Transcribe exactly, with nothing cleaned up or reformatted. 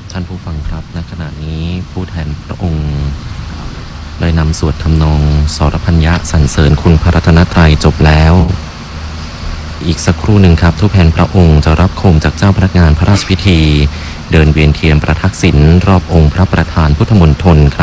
ท่านผู้ฟังครับณขณะนี้ผู้แทนพระองค์ได้นำสวดทำนองสรพัญญะสรรเสริญคุณพระรัตนตรัยจบแล้วอีกสักครู่หนึ่งครับผู้แทนพระองค์จะรับโคมจากเจ้าพนักงานพระราชพิธีเดินเวียนเทียนประทักษิณรอบองค์พระประธานพุทธมณฑลครับ